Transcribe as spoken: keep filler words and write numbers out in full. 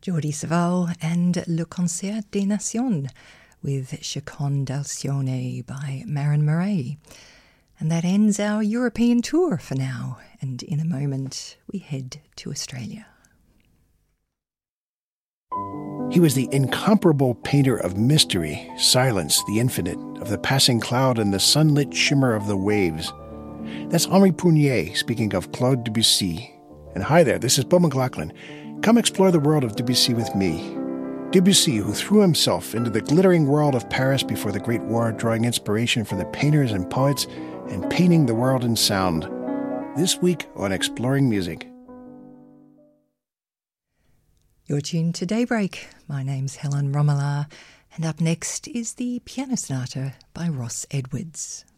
Jordi Savall and Le Concert des Nations with Chacon d'Alcione by Marin Murray. And that ends our European tour for now, and in a moment we head to Australia. He was the incomparable painter of mystery, silence, the infinite, of the passing cloud and the sunlit shimmer of the waves. That's Henri Prunier speaking of Claude Debussy. And hi there, this is Beau McLaughlin. Come explore the world of Debussy with me. Debussy, who threw himself into the glittering world of Paris before the Great War, drawing inspiration from the painters and poets and painting the world in sound. This week on Exploring Music. You're tuned to Daybreak. My name's Helen Romola, and up next is the Piano Sonata by Ross Edwards.